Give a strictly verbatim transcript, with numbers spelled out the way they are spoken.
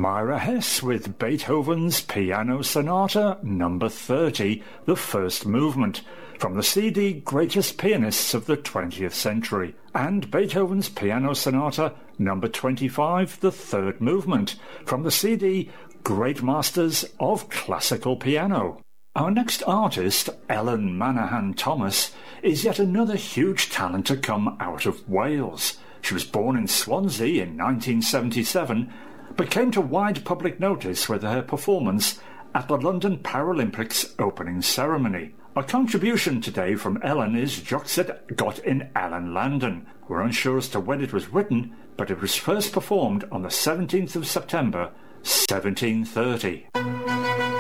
Myra Hess with Beethoven's Piano Sonata number thirty, the first movement, from the C D Greatest Pianists of the twentieth Century, and Beethoven's Piano Sonata number twenty-five, the third movement, from the C D Great Masters of Classical Piano. Our next artist, Ellen Manahan Thomas, is yet another huge talent to come out of Wales. She was born in Swansea in nineteen seventy-seven, but came to wide public notice with her performance at the London Paralympics opening ceremony. Our contribution today from Ellen is Joxet Got in Ellen Landon. We're unsure as to when it was written, but it was first performed on the seventeenth of September, seventeen thirty.